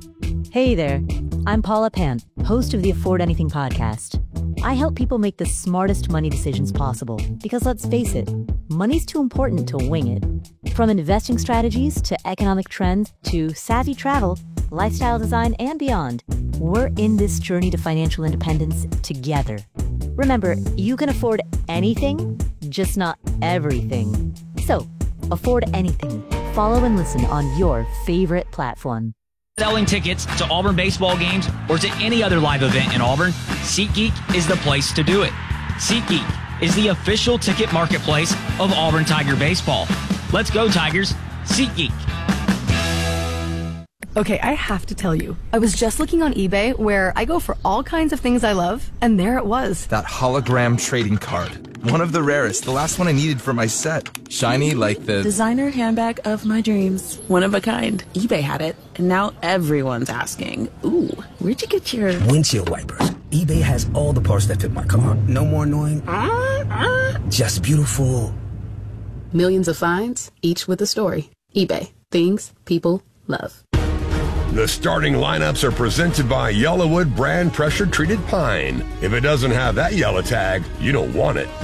Hey there, I'm Paula Pant, host of the Afford Anything podcast. I help people make the smartest money decisions possible because let's face it, money's too important to wing it. From investing strategies to economic trends to savvy travel, lifestyle design, and beyond, we're in this journey to financial independence together. Remember, you can afford anything, just not everything. So, afford anything. Follow and listen on your favorite platform. Selling tickets to Auburn baseball games or to any other live event in Auburn, SeatGeek is the place to do it. SeatGeek is the official ticket marketplace of Auburn Tiger baseball. Let's go, Tigers. SeatGeek. Okay, I have to tell you, I was just looking on eBay where I go for all kinds of things I love, and there it was. That hologram trading card. One of the rarest, the last one I needed for my set. Shiny like the designer handbag of my dreams. One of a kind. eBay had it, and now everyone's asking, ooh, where'd you get your windshield wipers? eBay has all the parts that fit my car. No more annoying. Just beautiful. Millions of finds, each with a story. eBay. Things people love. The starting lineups are presented by Yellowwood brand pressure-treated pine. If it doesn't have that yellow tag, you don't want it.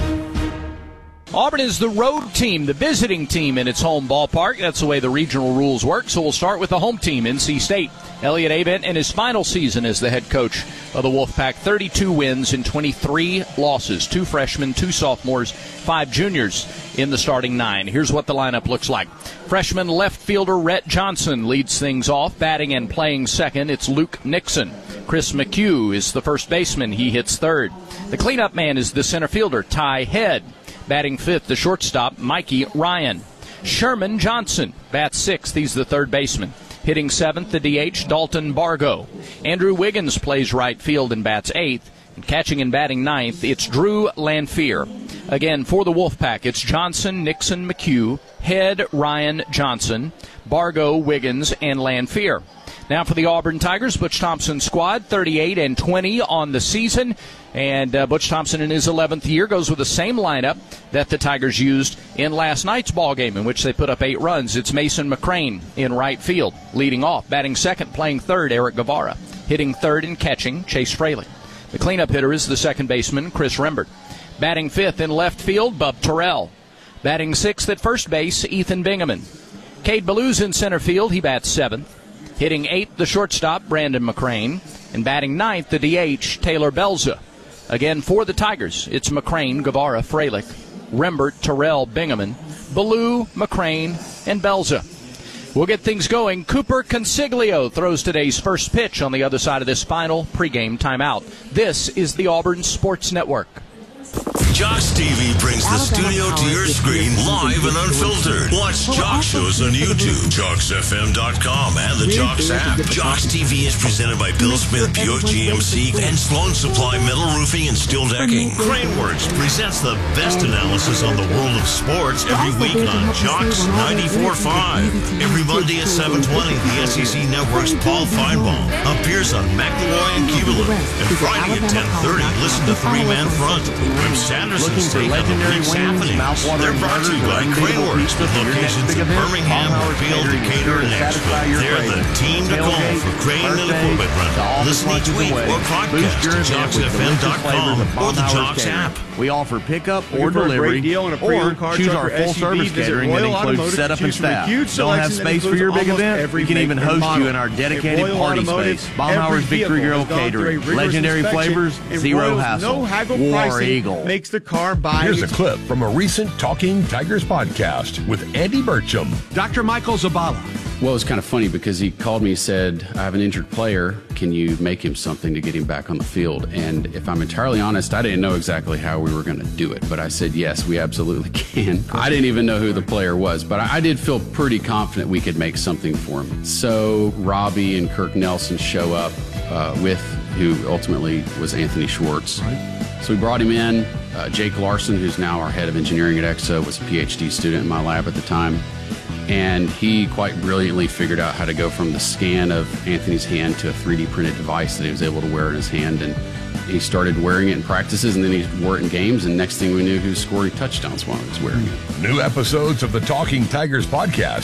Auburn is the road team, the visiting team in its home ballpark. That's the way the regional rules work. So we'll start with the home team, NC State. Elliott Avent in his final season as the head coach of the Wolfpack. 32 wins and 23 losses. 2 freshmen, 2 sophomores, 5 juniors in the starting 9. Here's what the lineup looks like. Freshman left fielder Rhett Johnson leads things off. Batting and playing second, it's Luke Nixon. Chris McHugh is the first baseman. He hits third. The cleanup man is the center fielder, Ty Head. Batting fifth, the shortstop, Mikey Ryan. Sherman Johnson bats sixth. He's the third baseman. Hitting seventh, the DH, Dalton Bargo. Andrew Wiggins plays right field and bats eighth. And catching and batting ninth, it's Drew Lanphier. Again, for the Wolfpack, it's Johnson, Nixon, McHugh, Head, Ryan, Johnson, Bargo, Wiggins, and Lanphier. Now for the Auburn Tigers, Butch Thompson squad, 38-20 on the season. And Butch Thompson in his 11th year goes with the same lineup that the Tigers used in last night's ball game, in which they put up 8 runs. It's Mason McCrane in right field, leading off. Batting second, playing third, Eric Guevara. Hitting third and catching, Chase Fraley. The cleanup hitter is the second baseman, Chris Rembert. Batting fifth in left field, Bub Terrell. Batting sixth at first base, Ethan Bingaman. Cade Ballew's in center field. He bats seventh. Hitting eighth, the shortstop, Brandon McCrane. And batting ninth, the DH, Taylor Belza. Again, for the Tigers, it's McCrane, Guevara, Fralick, Rembert, Terrell, Bingaman, Ballew, McCrane, and Belza. We'll get things going. Cooper Consiglio throws today's first pitch on the other side of this final pregame timeout. This is the Auburn Sports Network. Jocks TV brings the studio to your screen live and unfiltered. Watch Jocks shows on YouTube, JocksFM.com, and the Jocks app. Jocks TV is presented by Bill Smith Buick GMC and Sloan Supply Metal Roofing and Steel Decking. Craneworks presents the best analysis on the world of sports every week on Jocks 94.5. Every Monday at 7:20, the SEC Network's Paul Feinbaum appears on McElroy and Cubulin. And Friday at 10:30, listen to Three Man Front. Web Sanderson's take on the week's happenings. They're brought to you by Craneworks with locations in Birmingham, Mobile, Decatur, and Nashville. They're the team to call for crane and equipment rental. Listen each week or podcast to JocksFM.com or the Jocks app. We offer pickup or delivery, or choose our full-service catering that includes setup and staff. Don't have space for your big event? We can even host you in our dedicated party space. Baumhauer's Victory Grill Catering. Legendary flavors, zero hassle. War Eagle. Makes the car buy. Here's a clip from a recent Talking Tigers podcast with Andy Burcham. Dr. Michael Zabala. Well, it was kind of funny because he called me and said, I have an injured player. Can you make him something to get him back on the field? And if I'm entirely honest, I didn't know exactly how we were going to do it. But I said, yes, we absolutely can. I didn't even know who the player was, but I did feel pretty confident we could make something for him. So Robbie and Kirk Nelson show up with who ultimately was Anthony Schwartz. Right. So we brought him in. Jake Larson, who's now our head of engineering at EXO, was a PhD student in my lab at the time. And he quite brilliantly figured out how to go from the scan of Anthony's hand to a 3D printed device that he was able to wear in his hand. And he started wearing it in practices, and then he wore it in games. And next thing we knew, he was scoring touchdowns while he was wearing it. New episodes of the Talking Tigers podcast